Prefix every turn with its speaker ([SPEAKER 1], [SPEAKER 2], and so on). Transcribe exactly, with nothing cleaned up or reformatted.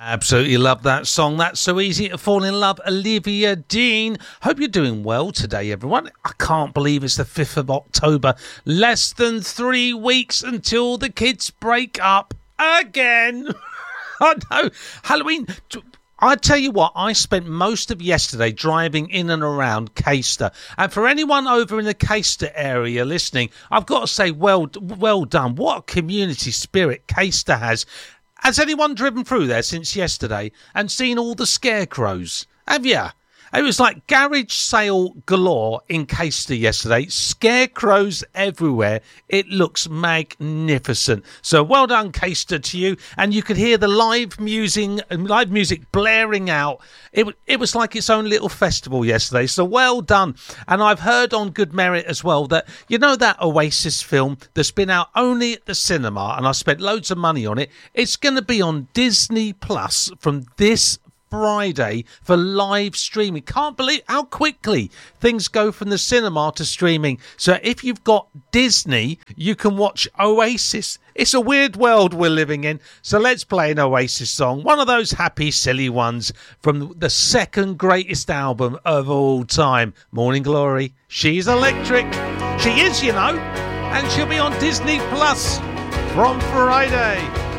[SPEAKER 1] Absolutely love that song. That's So Easy to Fall in Love, Olivia Dean. Hope you're doing well today, everyone. I can't believe it's the fifth of October. Less than three weeks until the kids break up again. I know. Halloween. I tell you what, I spent most of yesterday driving in and around Caister. And for anyone over in the Caister area listening, I've got to say, well, well done. What a community spirit Caister has. Has anyone driven through there since yesterday and seen all the scarecrows? Have you? It was like garage sale galore in Caister yesterday. Scarecrows everywhere. It looks magnificent. So well done, Caister, to you. And you could hear the live music, live music blaring out. It, it was like its own little festival yesterday. So well done. And I've heard on good merit as well that, you know, that Oasis film that's been out only at the cinema, and I spent loads of money on it. It's going to be on Disney Plus from this Friday for live streaming. Can't believe how quickly things go from the cinema to streaming. So if you've got Disney, you can watch Oasis. It's a weird world we're living in. So let's play an Oasis song. One of those happy, silly ones from the second greatest album of all time, Morning Glory. She's electric. She is, you know. And she'll be on Disney Plus from Friday.